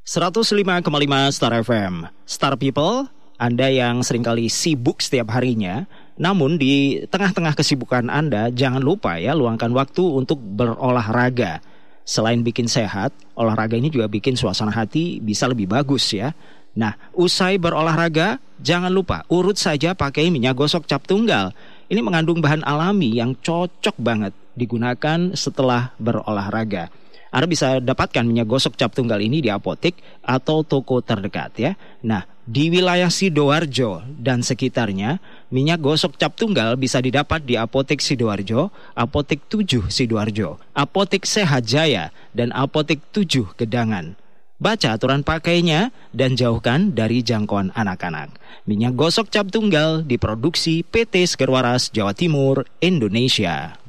105,5 Star FM. Star People, Anda yang seringkali sibuk setiap harinya, namun di tengah-tengah kesibukan Anda, jangan lupa ya luangkan waktu untuk berolahraga. Selain bikin sehat, olahraga ini juga bikin suasana hati bisa lebih bagus ya. Nah, usai berolahraga, jangan lupa urut saja pakai minyak gosok cap tunggal. Ini mengandung bahan alami yang cocok banget digunakan setelah berolahraga. Anda bisa dapatkan minyak gosok cap tunggal ini di apotek atau toko terdekat ya. Nah, di wilayah Sidoarjo dan sekitarnya, minyak gosok cap tunggal bisa didapat di Apotek Sidoarjo, Apotek 7 Sidoarjo, Apotek Sehat Jaya, dan Apotek 7 Gedangan. Baca aturan pakainya dan jauhkan dari jangkauan anak-anak. Minyak gosok cap tunggal diproduksi PT Segerwaras Jawa Timur, Indonesia.